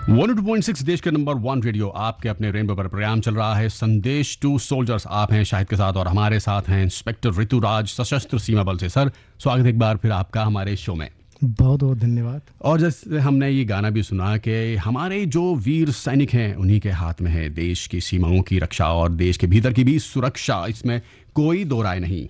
102.6 देश के number 1 radio आपके अपने रेनबो पर प्रोग्राम चल रहा है संदेश टू सोल्जर्स। आप हैं शाहिद के साथ और हमारे साथ हैं इंस्पेक्टर ऋतुराज सशस्त्र सीमा बल से। सर, स्वागत है एक बार फिर आपका हमारे शो में। बहुत बहुत धन्यवाद। और जैसे हमने ये गाना भी सुना कि हमारे जो वीर सैनिक हैं उन्हीं के हाथ में है देश की सीमाओं की रक्षा और देश के भीतर की भी सुरक्षा, इसमें कोई दो राय नहीं।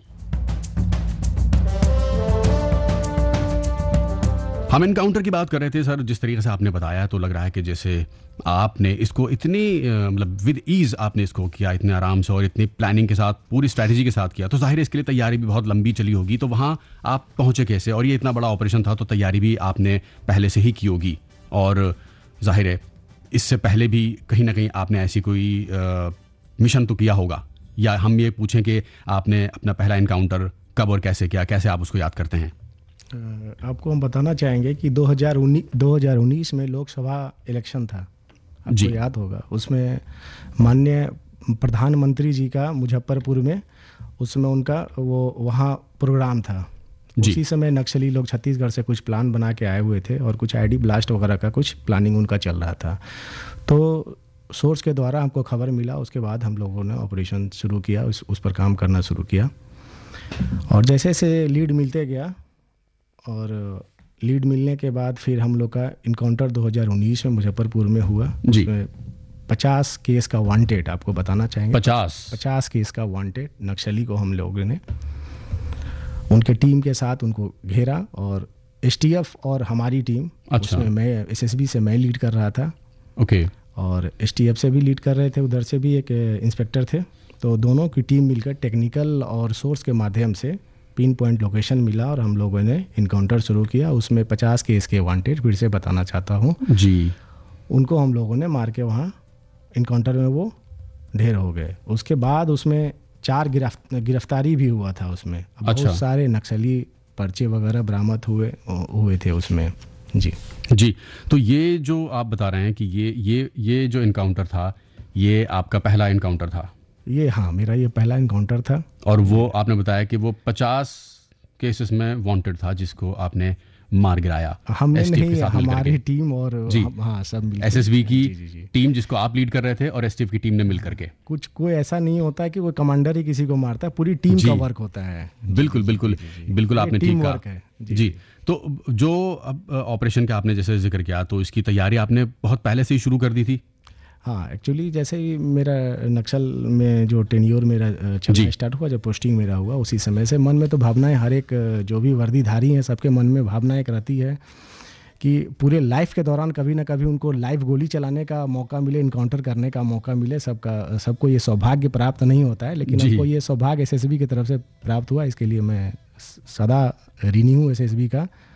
हम एनकाउंटर की बात कर रहे थे सर, जिस तरीके से आपने बताया तो लग रहा है कि जैसे आपने इसको इतनी मतलब विद ईज़ आपने इसको किया, इतने आराम से और इतनी प्लानिंग के साथ, पूरी स्ट्रैटेजी के साथ किया, तो जाहिर है इसके लिए तैयारी भी बहुत लंबी चली होगी। तो वहाँ आप पहुँचे कैसे? और ये इतना बड़ा ऑपरेशन था तो तैयारी भी आपने पहले से ही की होगी, और जाहिर है इससे पहले भी कहीं ना कहीं आपने ऐसी कोई मिशन तो किया होगा। या हम ये पूछें कि आपने अपना पहला एनकाउंटर कब और कैसे किया, कैसे आप उसको याद करते हैं? आपको हम बताना चाहेंगे कि 2019 में लोकसभा इलेक्शन था, आपको याद होगा। उसमें माननीय प्रधानमंत्री जी का मुजफ्फरपुर में उसमें उनका वो वहाँ प्रोग्राम था। उसी समय नक्सली लोग छत्तीसगढ़ से कुछ प्लान बना के आए हुए थे और कुछ आईडी ब्लास्ट वगैरह का कुछ प्लानिंग उनका चल रहा था। तो सोर्स के द्वारा हमको खबर मिला, उसके बाद हम लोगों ने ऑपरेशन शुरू किया, उस पर काम करना शुरू किया। और जैसे जैसे लीड मिलते गया और लीड मिलने के बाद फिर हम लोग का इनकाउंटर 2019 में मुजफ्फरपुर में हुआ। उसमें 50 केस का वांटेड, आपको बताना चाहेंगे 50 केस का वांटेड नक्सली को हम लोगों ने उनके टीम के साथ उनको घेरा। और एसटीएफ और हमारी टीम, उसमें मैं एसएसबी से मैं लीड कर रहा था, और एसटीएफ से भी लीड कर रहे थे, उधर से भी एक इंस्पेक्टर थे। तो दोनों की टीम मिलकर टेक्निकल और सोर्स के माध्यम से पिन पॉइंट लोकेशन मिला और हम लोगों ने इनकाउंटर शुरू किया। उसमें 50 केस के वांटेड, फिर से बताना चाहता हूँ जी, उनको हम लोगों ने मार के वहाँ इनकाउंटर में वो ढेर हो गए। उसके बाद उसमें 4 गिरफ्तारी भी हुआ था उसमें। बहुत सारे नक्सली पर्चे वगैरह बरामद हुए थे उसमें। जी, तो ये जो आप बता रहे हैं कि ये जो इनकाउंटर था, ये आपका पहला इनकाउंटर था? ये हाँ, मेरा ये पहला इनकाउंटर था। और वो आपने बताया कि वो 50 केसेस में वांटेड था जिसको आपने मार गिराया। हमने नहीं, हमारी टीम और हाँ सब मिलकर, एसएसबी की टीम जिसको आप लीड कर रहे थे और एसटीएफ की टीम ने मिल करके। कोई ऐसा नहीं होता है कि कोई कमांडर ही किसी को मारता है, पूरी टीम का वर्क होता है। बिल्कुल आपने ठीक कहा जी। तो जो अब ऑपरेशन का आपने जैसे जिक्र किया, तो इसकी तैयारी आपने बहुत पहले से ही शुरू कर दी थी? हाँ, एक्चुअली जैसे ही मेरा नक्सल में जो टेन्योर मेरा चलना स्टार्ट हुआ, जब पोस्टिंग मेरा हुआ, उसी समय से मन में तो भावनाएं, हर एक जो भी वर्दीधारी हैं सबके मन में भावना एक रहती है कि पूरे लाइफ के दौरान कभी ना कभी उनको लाइव गोली चलाने का मौका मिले, इनकाउंटर करने का मौका मिले। सबको ये सौभाग्य प्राप्त नहीं होता है, लेकिन हमको ये सौभाग्य एसएसबी की तरफ से प्राप्त हुआ। इसके लिए मैं सदा ऋणी हूँ एसएसबी का।